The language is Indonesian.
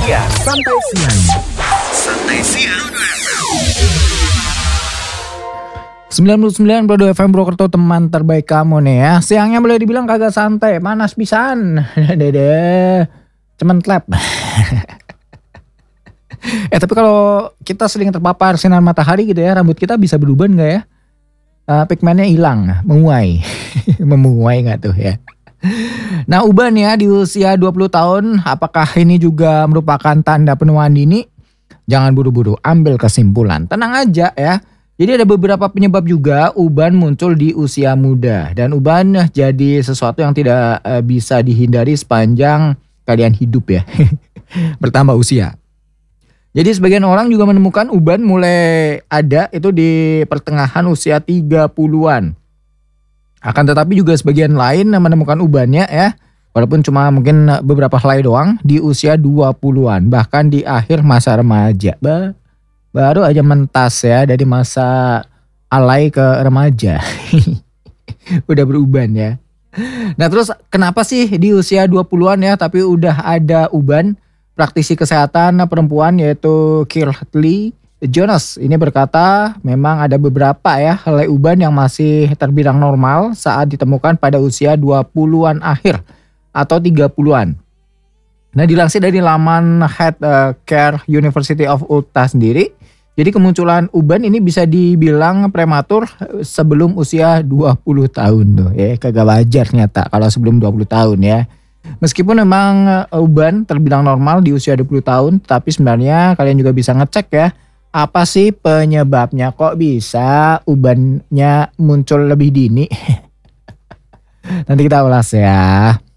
Santai siang. Santai siang. 99,2 FM Purwokerto, teman terbaik kamu nih ya. Siangnya boleh dibilang kagak santai, panas pisan. Dede, cemen klep. Tapi kalau kita sering terpapar sinar matahari gitu ya, rambut kita bisa berubah nggak ya? Pigmennya hilang, menguai. Memuai nggak tuh ya? Nah, uban ya di usia 20 tahun, apakah ini juga merupakan tanda penuaan dini? Jangan buru-buru ambil kesimpulan, tenang aja ya. Jadi ada beberapa penyebab juga uban muncul di usia muda. Dan uban jadi sesuatu yang tidak bisa dihindari sepanjang kalian hidup ya. Bertambah usia. Jadi sebagian orang juga menemukan uban mulai ada itu di pertengahan usia 30-an. Akan tetapi juga sebagian lain menemukan ubannya ya, walaupun cuma mungkin beberapa helai doang di usia 20-an, bahkan di akhir masa remaja. Baru aja mentas ya dari masa alay ke remaja. Udah beruban ya. Nah, terus kenapa sih di usia 20-an ya tapi udah ada uban? Praktisi kesehatan perempuan yaitu Kirtley Jones ini berkata memang ada beberapa ya helai uban yang masih terbilang normal saat ditemukan pada usia 20-an akhir atau 30-an. Nah, dilansir dari laman Healthcare University of Utah sendiri, jadi kemunculan uban ini bisa dibilang prematur sebelum usia 20 tahun tuh ya. Kagak wajar ternyata kalau sebelum 20 tahun ya. Meskipun memang uban terbilang normal di usia 20 tahun, tapi sebenarnya kalian juga bisa ngecek ya, apa sih penyebabnya kok bisa ubannya muncul lebih dini? Nanti kita ulas ya.